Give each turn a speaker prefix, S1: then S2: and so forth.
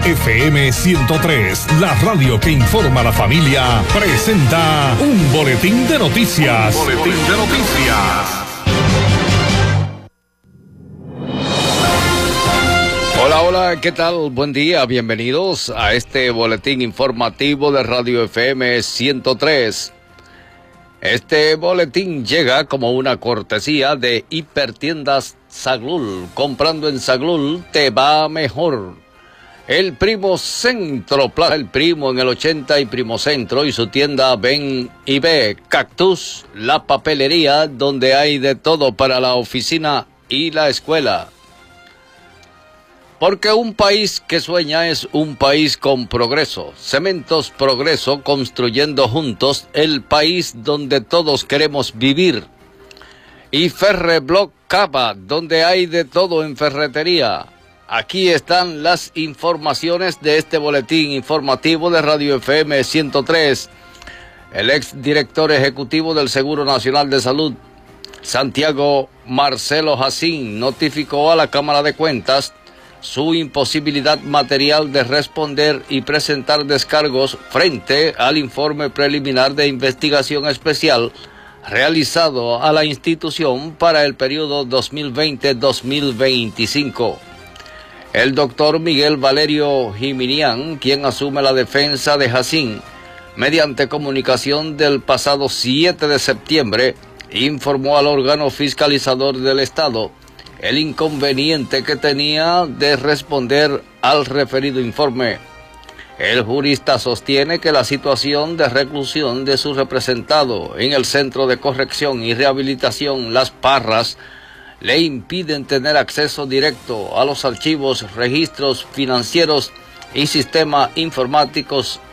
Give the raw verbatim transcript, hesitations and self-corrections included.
S1: F M ciento tres, la radio que informa a la familia, presenta un boletín de noticias. Un boletín de noticias.
S2: Hola, hola, ¿qué tal? Buen día, bienvenidos a este boletín informativo de Radio F M ciento tres. Este boletín llega como una cortesía de Hipertiendas Saglul. Comprando en Saglul te va mejor. El Primo Centro, Plaza El Primo en el ochenta y Primo Centro y su tienda Ven y Ve. Cactus, la papelería donde hay de todo para la oficina y la escuela. Porque un país que sueña es un país con progreso. Cementos Progreso, construyendo juntos el país donde todos queremos vivir. Y Ferreblock Cava, donde hay de todo en ferretería. Aquí están las informaciones de este boletín informativo de Radio F M ciento tres. El exdirector ejecutivo del Seguro Nacional de Salud, Santiago Marcelo Jacín, notificó a la Cámara de Cuentas su imposibilidad material de responder y presentar descargos frente al informe preliminar de investigación especial realizado a la institución para el periodo dos mil veinte a dos mil veinticinco. El doctor Miguel Valerio Jiminián, quien asume la defensa de Jacín, mediante comunicación del pasado siete de septiembre, informó al órgano fiscalizador del Estado el inconveniente que tenía de responder al referido informe. El jurista sostiene que la situación de reclusión de su representado en el Centro de Corrección y Rehabilitación Las Parras le impiden tener acceso directo a los archivos, registros financieros y sistemas informáticos